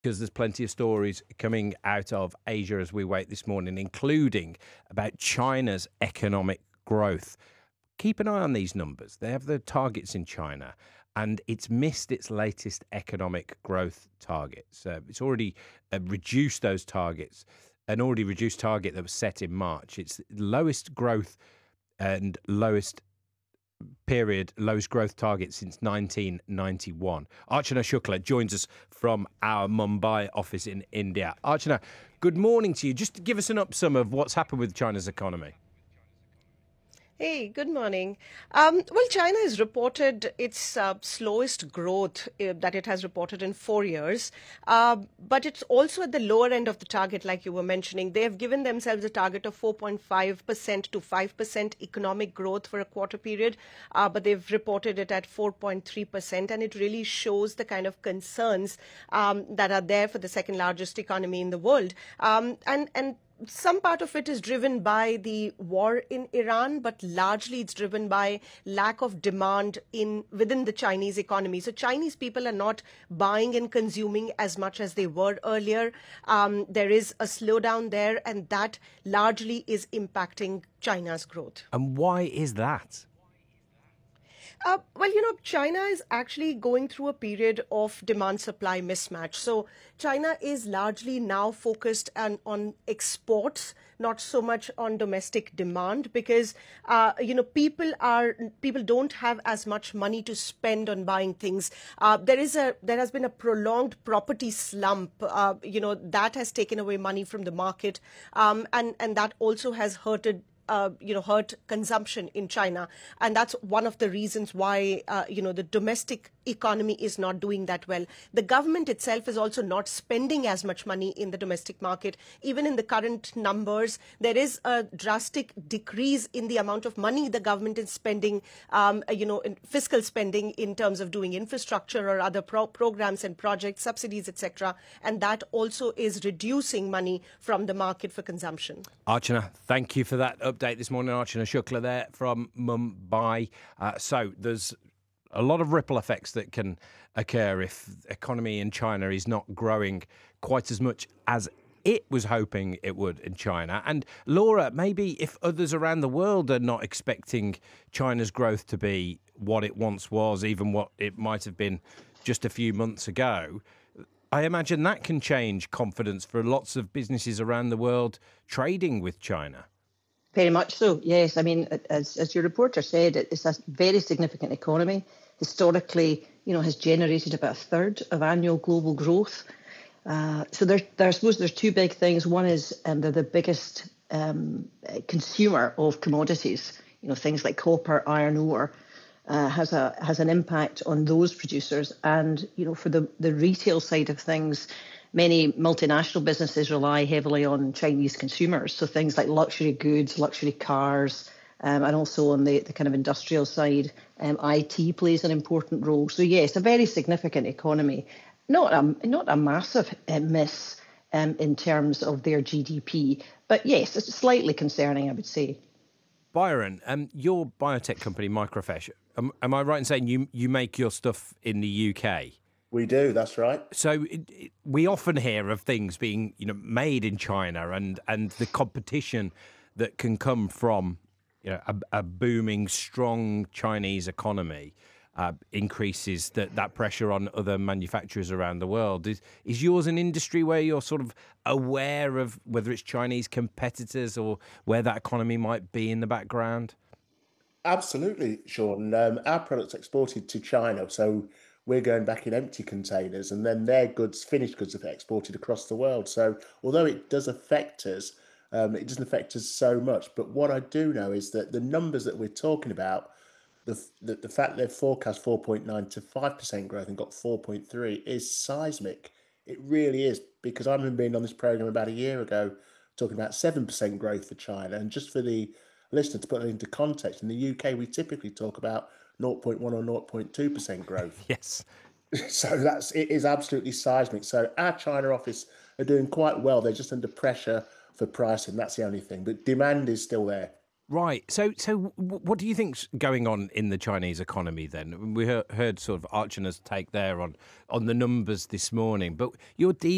Because there's plenty of stories coming out of Asia as we wait this morning, including about China's economic growth. Keep an eye on these numbers. They have the targets in China, and it's missed its latest economic growth targets. It's already reduced those targets, an already reduced target that was set in March. It's the lowest growth and lowest growth target since 1991. Archana Shukla joins us from our Mumbai office in India. Archana, good morning to you. Just give us an upsum of what's happened with China's economy. Hey, good morning. China has reported its slowest growth that it has reported in 4 years, but it's also at the lower end of the target, like you were mentioning. They have given themselves a target of 4.5% to 5% economic growth for a quarter period, but they've reported it at 4.3%, and it really shows the kind of concerns that are there for the second largest economy in the world. And some part of it is driven by the war in Iran, but largely it's driven by lack of demand in within the Chinese economy. So Chinese people are not buying and consuming as much as they were earlier. There is a slowdown there, and that largely is impacting China's growth. And why is that? China is actually going through a period of demand supply mismatch. So, China is largely now focused on exports, not so much on domestic demand, because people don't have as much money to spend on buying things. There has been a prolonged property slump. That has taken away money from the market, and that also has hurt consumption in China, and that's one of the reasons why the domestic economy is not doing that well. The government itself is also not spending as much money in the domestic market. Even in the current numbers, there is a drastic decrease in the amount of money the government is spending, in fiscal spending in terms of doing infrastructure or other programs and projects, subsidies, etc. And that also is reducing money from the market for consumption. Archana, thank you for that update this morning. Archana Shukla there from Mumbai. So there's a lot of ripple effects that can occur if the economy in China is not growing quite as much as it was hoping it would in China. And Laura, maybe if others around the world are not expecting China's growth to be what it once was, even what it might have been just a few months ago, I imagine that can change confidence for lots of businesses around the world trading with China. Very much so, yes. I mean, as your reporter said, it's a very significant economy. Historically, has generated about a third of annual global growth. So I suppose there's two big things. One is they're the biggest consumer of commodities. Things like copper, iron ore, has an impact on those producers. And for the retail side of things, many multinational businesses rely heavily on Chinese consumers. So things like luxury goods, luxury cars, and also on the kind of industrial side, IT plays an important role. So yes, a very significant economy, not a massive miss in terms of their GDP, but yes, it's slightly concerning, I would say. Byron, your biotech company, Microfresh, am I right in saying you make your stuff in the UK? We do, that's right. So we often hear of things being, made in China and the competition that can come from, a booming, strong Chinese economy increases that pressure on other manufacturers around the world. Is yours an industry where you're sort of aware of whether it's Chinese competitors or where that economy might be in the background? Absolutely, Sean. Our product's exported to China, so we're going back in empty containers, and then their goods, finished goods, are exported across the world. So although it does affect us, it doesn't affect us so much. But what I do know is that the numbers that we're talking about, the fact they've forecast 4.9 to 5% growth and got 4.3 is seismic. It really is, because I remember being on this program about a year ago talking about 7% growth for China. And just for the listener to put it into context, in the UK, we typically talk about zero point 0.1 or 0.2% growth. Yes. So it is absolutely seismic. So our China office are doing quite well. They're just under pressure for pricing. That's the only thing. But demand is still there. Right. So what do you think's going on in the Chinese economy then? We heard sort of Archana's take there on the numbers this morning, but you're dealing